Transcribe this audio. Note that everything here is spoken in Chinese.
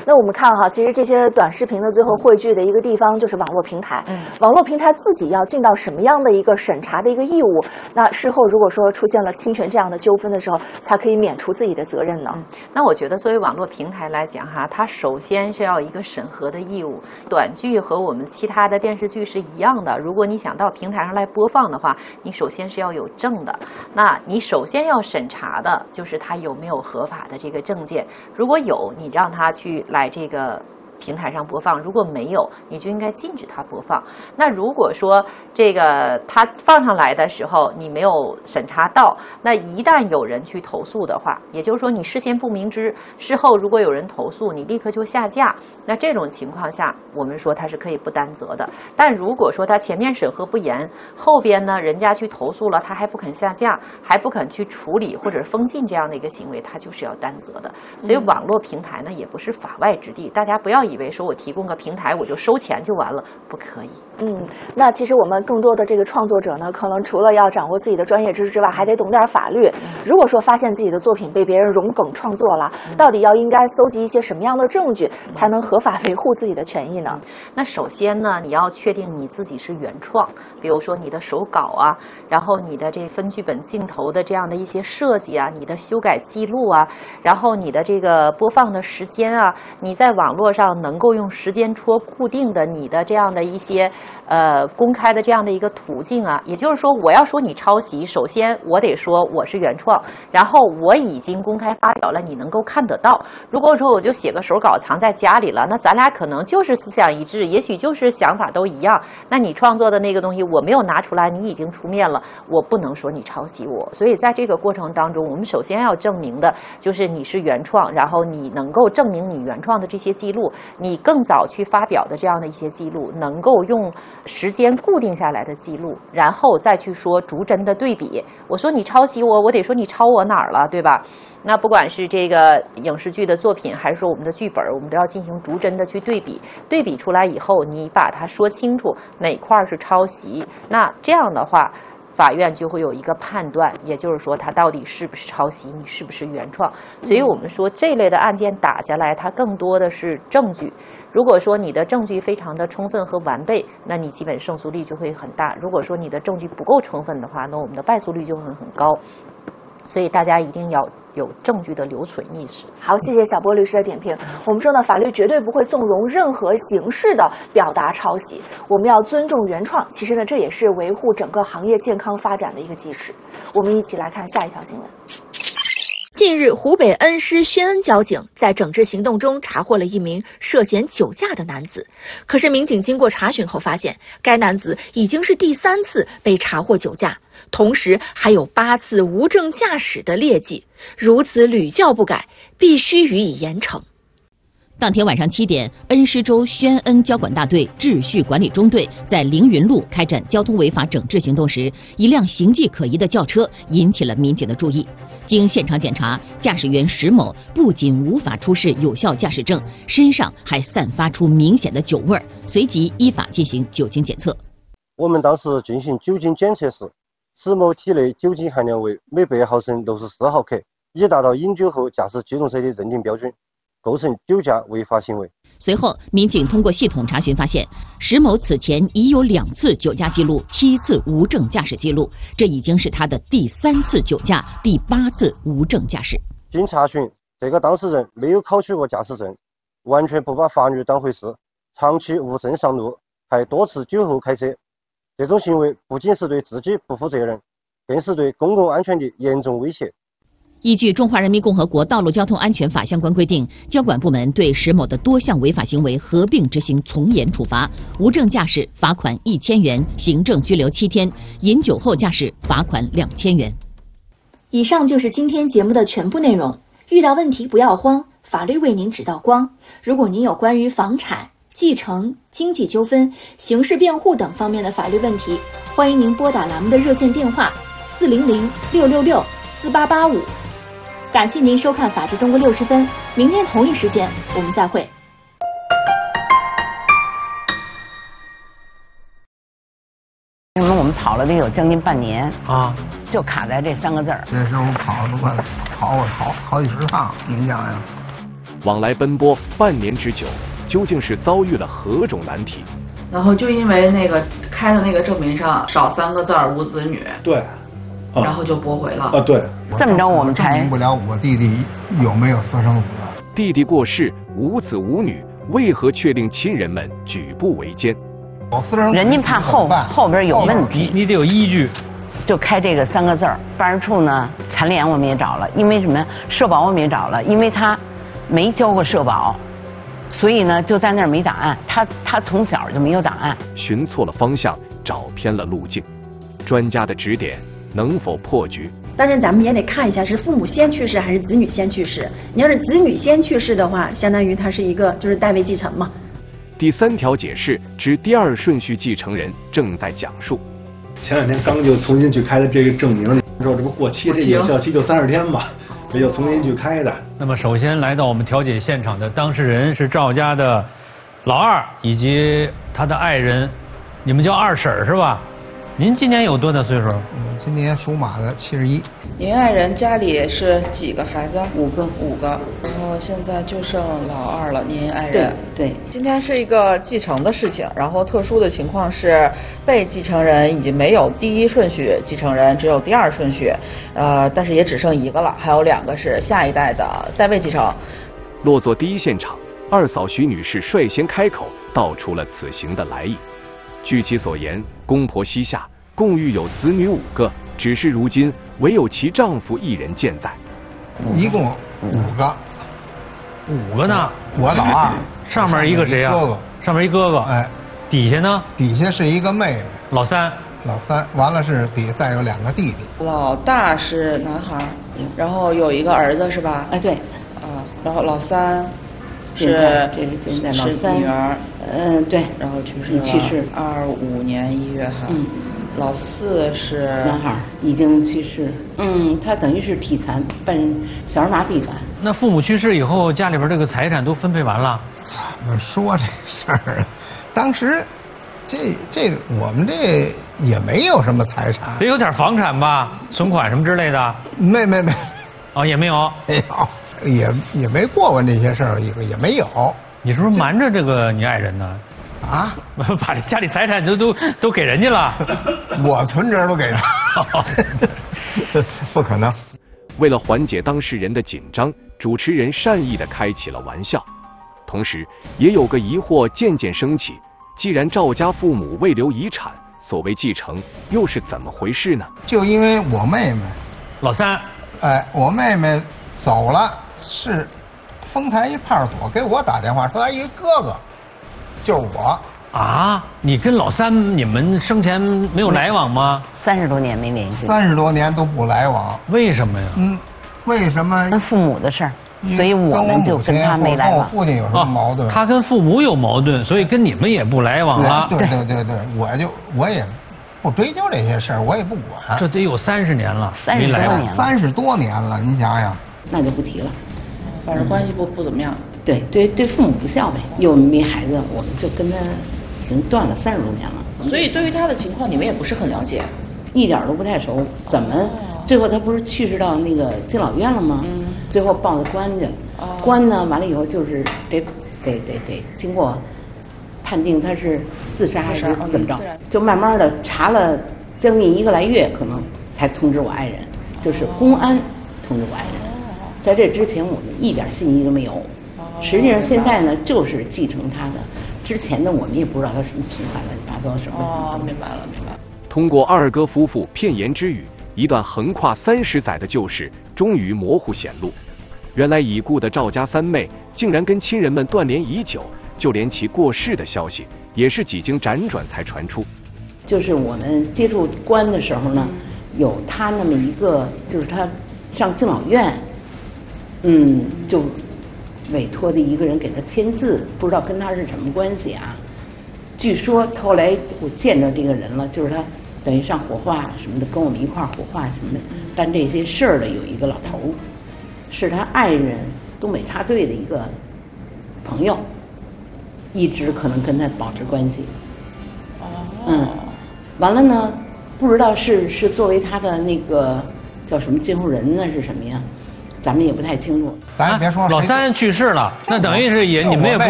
那我们看哈，其实这些短视频的最后汇聚的一个地方就是网络平台。网络平台自己要尽到什么样的一个审查的一个义务？那事后如果说出现了侵权这样的纠纷的时候，才可以免除自己的责任呢？ 那我觉得作为网络平台来讲哈，它首先是要一个审核的义务。短剧和我们其他的电视剧是一样的，如果你想到平台上来播放的话，你首先是要有证的。那你首先要审查的就是它有没有合法的这个证件，如果有，你让它去来这个平台上播放，如果没有，你就应该禁止它播放。那如果说这个它放上来的时候你没有审查到，那一旦有人去投诉的话，也就是说你事先不明知，事后如果有人投诉，你立刻就下架，那这种情况下我们说它是可以不担责的。但如果说它前面审核不严，后边呢人家去投诉了，他还不肯下架，还不肯去处理或者封禁这样的一个行为，他就是要担责的。所以网络平台呢也不是法外之地，大家不要以为说我提供个平台我就收钱就完了，不可以。 那其实我们更多的这个创作者呢，可能除了要掌握自己的专业知识之外，还得懂点法律。如果说发现自己的作品被别人融梗创作了，到底应该搜集一些什么样的证据，才能合法维护自己的权益呢？ 那首先呢，你要确定你自己是原创，比如说你的手稿啊，然后你的这分剧本镜头的这样的一些设计啊，你的修改记录啊，然后你的这个播放的时间啊，你在网络上能够用时间戳固定的你的这样的一些公开的这样的一个途径啊。也就是说，我要说你抄袭，首先我得说我是原创，然后我已经公开发表了，你能够看得到。如果说我就写个手稿藏在家里了，那咱俩可能就是思想一致，也许就是想法都一样，那你创作的那个东西我没有拿出来，你已经出面了，我不能说你抄袭我。所以在这个过程当中，我们首先要证明的就是你是原创，然后你能够证明你原创的这些记录，你更早去发表的这样的一些记录，能够用时间固定下来的记录，然后再去说逐帧的对比。我说你抄袭我，我得说你抄我哪儿了，对吧？那不管是这个影视剧的作品，还是说我们的剧本，我们都要进行逐帧的去对比，对比出来以后，你把它说清楚哪块是抄袭，那这样的话法院就会有一个判断，也就是说它到底是不是抄袭，你是不是原创。所以我们说这类的案件打下来，它更多的是证据。如果说你的证据非常的充分和完备，那你基本胜诉率就会很大。如果说你的证据不够充分的话，那我们的败诉率就会很高。所以大家一定要有证据的留存意识。 好，谢谢小波律师的点评。我们说呢，法律绝对不会纵容任何形式的表达抄袭，我们要尊重原创。其实呢，这也是维护整个行业健康发展的一个基石。我们一起来看下一条新闻。近日，湖北恩施宣恩交警在整治行动中查获了一名涉嫌酒驾的男子。可是民警经过查询后发现，该男子已经是第3次被查获酒驾，同时还有8次无证驾驶的劣迹。如此屡教不改，必须予以严惩。 当天晚上7点，恩施州宣恩交管大队秩序管理中队在凌云路开展交通违法整治行动时，一辆形迹可疑的轿车引起了民警的注意。经现场检查，驾驶员石某不仅无法出示有效驾驶证，身上还散发出明显的酒味儿，随即依法进行酒精检测。 我们当时进行酒精检测时，石某体内酒精含量为每100毫升64毫克，已达到饮酒后驾驶机动车的认定标准，构成酒驾违法行为。 随后，民警通过系统查询发现，石某此前已有2次酒驾记录，7次无证驾驶记录，这已经是他的第3次酒驾，第8次无证驾驶。 经查询，这个当事人没有考取过驾驶证，完全不把法律当回事，长期无证上路，还多次酒后开车。这种行为不仅是对自己不负责任，更是对公共安全的严重威胁。 依据《中华人民共和国道路交通安全法》相关规定，交管部门对石某的多项违法行为合并执行从严处罚：无证驾驶罚款1000元，行政拘留7天；饮酒后驾驶罚款2000元。 以上就是今天节目的全部内容。遇到问题不要慌，法律为您指道光。如果您有关于房产、继承、经济纠纷、刑事辩护等方面的法律问题，欢迎您拨打栏目的热线电话400-666-4885。感谢您收看《法治中国60分》，明天同一时间我们再会。 因为我们跑了得有将近半年啊， 就卡在这3个字儿。 这时候跑了快跑好几10趟，你想想。 往来奔波半年之久，究竟是遭遇了何种难题？ 然后就因为那个开的那个证明上少3个字儿无子女， 对， 然后就驳回了。 对， 这么着我们才证明不了我弟弟有没有私生子。 弟弟过世，无子无女，为何却令亲人们举步维艰？ 人家怕后边有问题， 你得有依据。 就开这个3个字儿。办事处呢，残联我们也找了，因为什么呀？社保我们也找了，因为他没交过社保，所以呢就在那儿没档案。他从小就没有档案。 寻错了方向，找偏了路径，专家的指点能否破局？ 当然，咱们也得看一下是父母先去世还是子女先去世。你要是子女先去世的话，相当于他是一个就是代位继承嘛。 第3条解释之第2顺序继承人正在讲述。 前2天刚就重新去开的这个证明，你说这不过期，这有效期就30天嘛，这就重新去开的。 那么首先来到我们调解现场的当事人是赵家的老二以及他的爱人，你们叫二婶是吧？您今年有多大岁数？ 今年属马的71。 您爱人家里是几个孩子？5个。然后现在就剩老二了。您爱人对。 今天是一个继承的事情，然后特殊的情况是被继承人已经没有第1顺序继承人，只有第2顺序，但是也只剩1个了，还有2个是下一代的代位继承。 落座第1现场，二嫂徐女士率先开口道出了此行的来意。据其所言，公婆膝下共育有子女5个，只是如今唯有其丈夫一人健在。 一共5个 ，5个呢？ 我老二， 上面一个谁呀？ 哥哥， 上面一哥哥。 哎， 底下呢？ 底下是一个妹妹， 老三， 完了是底下再有2个弟弟。 老大是男孩，然后有一个儿子是吧？ 哎，对。 然后老三这是现在老三女儿， 对， 然后去世25年1月哈。老4是男孩，已经去世。他等于是体残，小儿麻痹吧。 那父母去世以后，家里边这个财产都分配完了？ 怎么说这事儿？当时这我们这也没有什么财产， 得有点房产吧，存款什么之类的。 没， 也没有， 也没过问这些事儿，也没有。 你是不是瞒着这个你爱人呢？ 啊， 把家里财产都给人家了？ 我存折都给他，不可能。 为了缓解当事人的紧张，主持人善意地开起了玩笑，同时也有个疑惑渐渐升起：既然赵家父母未留遗产，所谓继承又是怎么回事呢？ 就因为我妹妹， 老三， 我妹妹走了，是丰台一派出所给我打电话说，一个哥哥。就是我啊！你跟老三你们生前没有来往吗 ？30多年没联系 ，30多年都不来往。 为什么呀？ 为什么？ 跟父母的事儿，所以我们就跟他没来往。 跟我父亲有什么矛盾？ 他跟父母有矛盾，所以跟你们也不来往了。 对，我也不追究这些事儿，我也不管。 这得有30年了 ，30多年了，您想想。 那就不提了， 反正关系不怎么样。 对父母不孝呗，又没孩子，我们就跟他已经断了30多年了。 所以对于他的情况，你们也不是很了解， 一点都不太熟。怎么最后他不是去世到那个敬老院了吗？最后报的官去，官呢完了以后就是得经过判定他是自杀还是怎么着，就慢慢的查了将近1个来月，可能才通知我爱人，就是公安通知我爱人。在这之前我们一点信息都没有。实际上现在呢，就是继承他的，之前的我们也不知道他什么存款乱七八糟什么。 明白了。 通过二哥夫妇片言之语，一段横跨30载的旧事终于模糊显露。原来已故的赵家3妹竟然跟亲人们断联已久，就连其过世的消息也是几经辗转才传出。 就是我们接触官的时候呢，有他那么一个，就是他上敬老院，就委托的一个人给他签字，不知道跟他是什么关系啊。据说后来我见着这个人了，就是他等于上火化什么的，跟我们一块儿火化什么的，办这些事儿的有一个老头，是他爱人东北插队的一个朋友，一直可能跟他保持关系。完了呢，不知道是作为他的那个叫什么监护人呢，是什么呀？ 咱们也不太清楚。 咱也别说老三去世了，那等于是你们也不